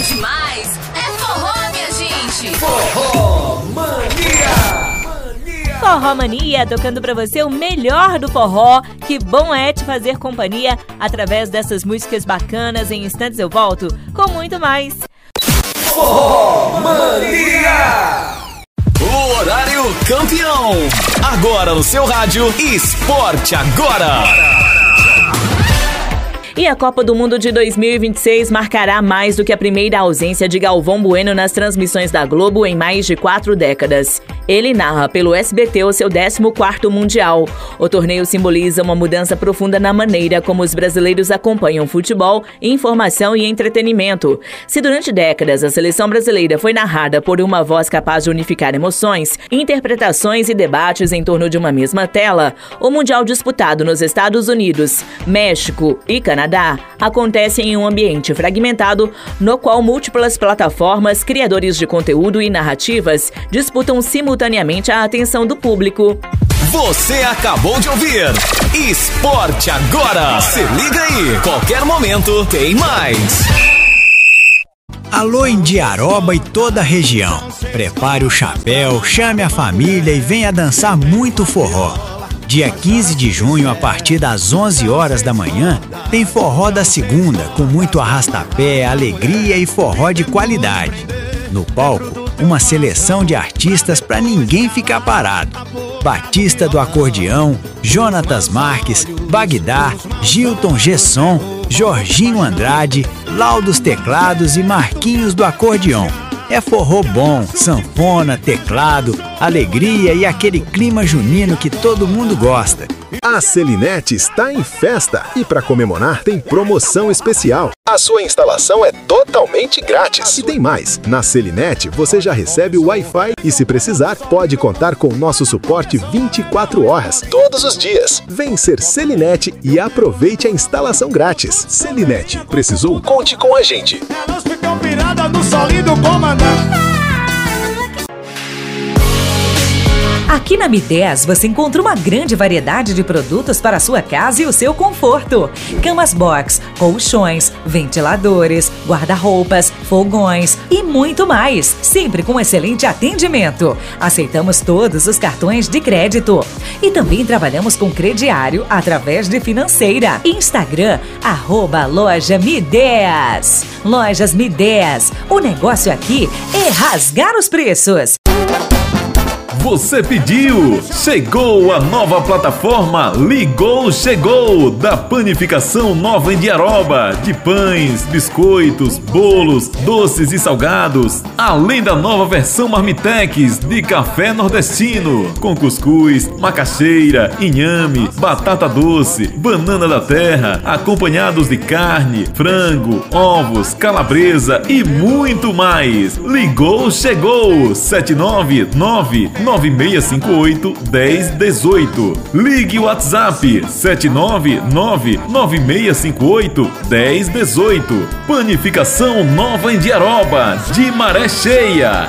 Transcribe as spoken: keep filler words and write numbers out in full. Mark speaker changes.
Speaker 1: demais é forró, minha gente.
Speaker 2: Forró Mania.
Speaker 3: Forró Mania, tocando pra você o melhor do forró. Que bom é te fazer companhia através dessas músicas bacanas. Em instantes eu volto com muito mais.
Speaker 2: Forró Mania.
Speaker 4: O horário campeão. Agora no seu rádio, Esporte Agora.
Speaker 3: E a Copa do Mundo de dois mil e vinte e seis marcará mais do que a primeira ausência de Galvão Bueno nas transmissões da Globo em mais de quatro décadas. Ele narra pelo S B T o seu décimo quarto Mundial. O torneio simboliza uma mudança profunda na maneira como os brasileiros acompanham futebol, informação e entretenimento. Se durante décadas a seleção brasileira foi narrada por uma voz capaz de unificar emoções, interpretações e debates em torno de uma mesma tela, o Mundial disputado nos Estados Unidos, México e Canadá acontece em um ambiente fragmentado no qual múltiplas plataformas, criadores de conteúdo e narrativas disputam simultaneamente a atenção do público.
Speaker 4: Você acabou de ouvir Esporte Agora. Se liga aí, qualquer momento tem mais.
Speaker 5: Alô Indiaroba e toda a região. Prepare o chapéu, chame a família e venha dançar muito forró. Dia quinze de junho, a partir das onze horas da manhã, tem Forró da Segunda, com muito arrastapé, alegria e forró de qualidade. No palco, uma seleção de artistas para ninguém ficar parado. Batista do Acordeão, Jonatas Marques, Bagdá, Gilton Gesson, Jorginho Andrade, Lau dos Teclados e Marquinhos do Acordeão. É forró bom, sanfona, teclado, alegria e aquele clima junino que todo mundo gosta.
Speaker 6: A Selinete está em festa e para comemorar tem promoção especial. A sua instalação é totalmente grátis. E tem mais, na Selinete você já recebe o Wi-Fi e se precisar pode contar com o nosso suporte vinte e quatro horas, todos os dias. Vem ser Selinete e aproveite a instalação grátis. Selinete, precisou? Conte com a gente.
Speaker 7: Elas ficam viradas no solinho do comandante.
Speaker 8: Aqui na Mi dez você encontra uma grande variedade de produtos para a sua casa e o seu conforto. Camas box, colchões, ventiladores, guarda-roupas, fogões e muito mais. Sempre com excelente atendimento. Aceitamos todos os cartões de crédito. E também trabalhamos com crediário através de financeira. Instagram, arroba Loja Mi dez. Lojas Mi dez. O negócio aqui é rasgar os preços.
Speaker 9: Você pediu! Chegou a nova plataforma Ligou Chegou, da Panificação Nova Indiaroba, de pães, biscoitos, bolos, doces e salgados, além da nova versão Marmitex de café nordestino, com cuscuz, macaxeira, inhame, batata doce, banana da terra, acompanhados de carne, frango, ovos, calabresa e muito mais. Ligou Chegou! sete nove nove nove seis cinco oito um zero um oito. Ligue o WhatsApp sete nove nove nove seis cinco oito um zero um oito. Panificação Nova Indiaroba, de Maré Cheia.